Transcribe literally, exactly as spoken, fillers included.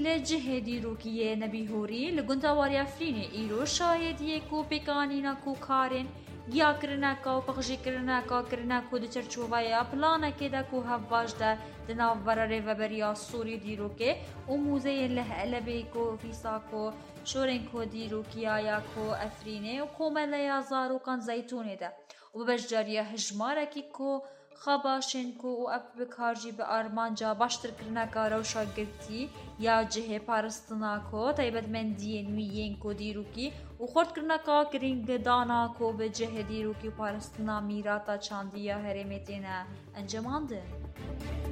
لجه دیروکیه نبیهوری لگندواری افرینه ایرو شایدیه کو پیکانینا کو کارن گیا کرنکا و پخشی کرنکا کرنکو ده چرچوبایا پلانا که ده کو هفواج ده دناو براره و بریا سوری دیروکه و موزه له علبه کو فیساکو شورن کو دیروکیایا کو افرینه و کوملیا زارو کان زیتونه ده و بجاریه هجماره کی کو خباشن کو و اب بکارجی به آرمانجا باشتر کرنکا روشا گرتی یا جه پارستنا کو تایبت من دین ویین کو دیروکی و خورد کرنکا کرینگ دانا کو به جه دیروکی پارستنا میراتا چاندیا هرمتینا انجمانده